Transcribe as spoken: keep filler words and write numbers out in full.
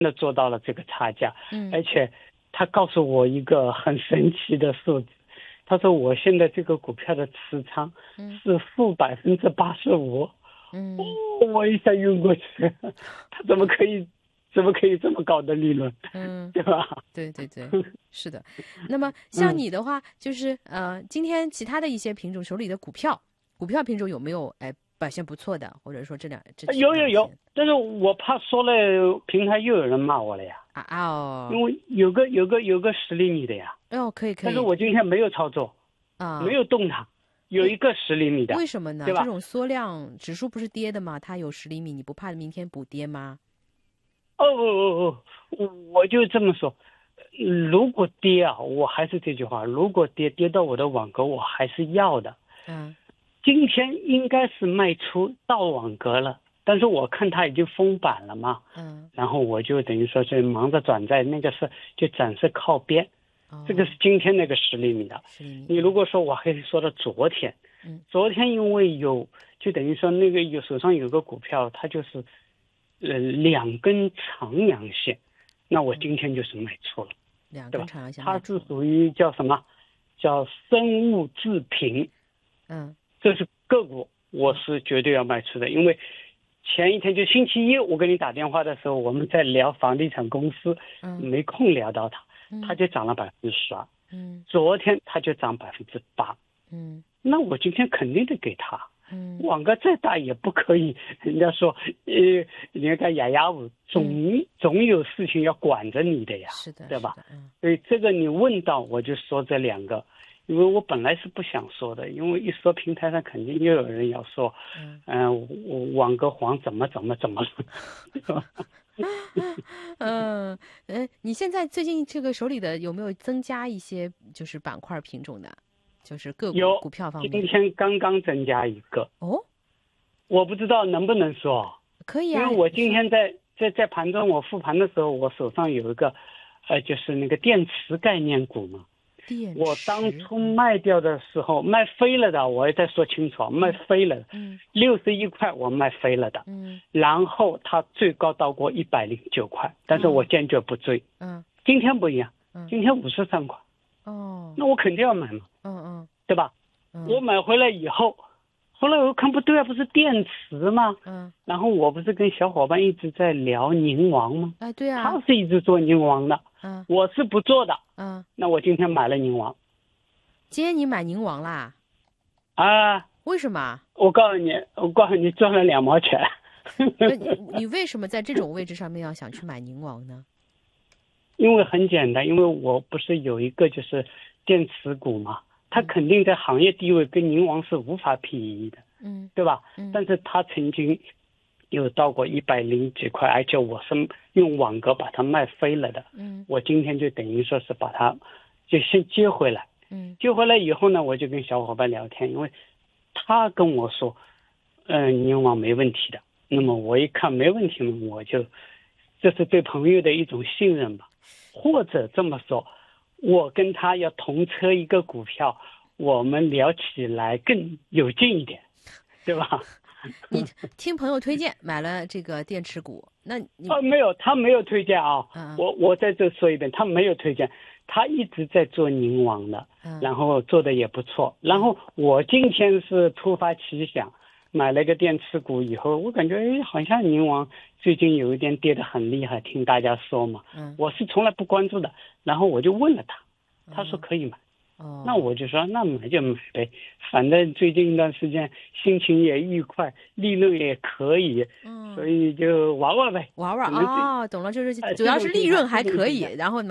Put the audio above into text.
的做到了这个差价， 嗯， 而且他告诉我一个很神奇的数字，他说我现在这个股票的持仓是负百分之八十五， 嗯， 我一下晕过去，他怎么可以怎么可以这么高的利润？ 嗯， 对吧？ 对对对，是的。那么像你的话，嗯、就是呃，今天其他的一些品种手里的股票，股票品种有没有哎表现不错的，或者说这两这有有有，但是我怕说了平台又有人骂我了呀。 啊哦， 因为有个有个有个十厘米的呀。 哦，可以可以。 但是我今天没有操作啊， 没有动它，有一个十厘米的。 为什么呢？ 对吧？ 这种缩量指数不是跌的吗？它有十厘米，你不怕明天补跌吗？ 哦哦哦哦，我就这么说，如果跌啊，我还是这句话，如果跌跌到我的网格，我还是要的。 嗯， 今天应该是卖出到网格了，但是我看它已经封板了嘛， 嗯， 然后我就等于说是忙着转债，那个是就暂时靠边。 哦、 这个是今天那个十厘米的。 十厘米。 你如果说我还是说到昨天， 嗯， 昨天因为有就等于说那个有手上有个股票，它就是呃两根长阳线，那我今天就是卖出了， 两根长阳线， 它是属于叫什么？叫生物制品。 嗯， 这是个股，我是绝对要卖出的，因为前一天就星期一我给你打电话的时候，我们在聊房地产公司， 嗯， 没空聊到它， 嗯、 它就涨了百分之十二， 嗯， 昨天它就涨百分之八， 嗯， 那我今天肯定得给它。 嗯， 网格再大也不可以，人家说，呃，人家雅雅舞总、嗯、总有事情要管着你的呀， 是的， 对吧？ 嗯， 所以这个你问到我就说这两个，因为我本来是不想说的，因为一说平台上肯定又有人要说，嗯、呃，我网格黄怎么怎么怎么了，对吧？ 嗯，呃，你现在最近这个手里的有没有增加一些就是板块品种的？就是个股股票方面， 今天刚刚增加一个哦， 我不知道能不能说， 可以啊， 因为我今天在在在盘中我复盘的时候，我手上有一个，呃，就是那个电池概念股嘛， 电池， 我当初卖掉的时候卖飞了的，我也再说清楚，卖飞了的， 嗯， 六十一块我卖飞了的， 嗯， 然后它最高到过一百零九块，但是我坚决不追， 嗯， 今天不一样， 嗯， 今天五十三块， 哦， 那我肯定要买嘛， 嗯嗯， 对吧？ 嗯、 我买回来以后，后来我看不对啊，不是电池吗？ 嗯， 然后我不是跟小伙伴一直在聊宁王吗？ 哎，对啊， 他是一直做宁王的， 嗯， 我是不做的， 嗯， 那我今天买了宁王。 今天你买宁王啦？ 啊？ 为什么？ 我告诉你，我告诉你赚了两毛钱。 你你为什么在这种位置上面要想去买宁王呢？ 因为很简单，因为我不是有一个就是电池股嘛。他肯定在行业地位跟宁王是无法匹敌的， 嗯， 对吧？ 嗯， 但是他曾经有到过一百零几块，而且我是用网格把它卖飞了的， 嗯， 我今天就等于说是把它就先接回来， 嗯， 接回来以后呢，我就跟小伙伴聊天，因为他跟我说，嗯、呃，宁王没问题的，那么我一看没问题嘛，我就这是对朋友的一种信任吧，或者这么说。我跟他要同车一个股票，我们聊起来更有劲一点，对吧？ 你听朋友推荐买了这个电池股，那你哦没有，他没有推荐啊。 嗯、 我我在这说一遍，他没有推荐，他一直在做宁王的， 嗯、 然后做的也不错。然后我今天是突发奇想，买了个电池股以后，我感觉哎，好像宁王最近有一点跌得很厉害，听大家说嘛， 嗯， 我是从来不关注的，然后我就问了他，他说可以买， 哦， 那我就说那买就买呗，反正最近一段时间心情也愉快，利润也可以，嗯，所以就玩玩呗， 玩玩哦，懂了，就是主要是利润还可以，然后。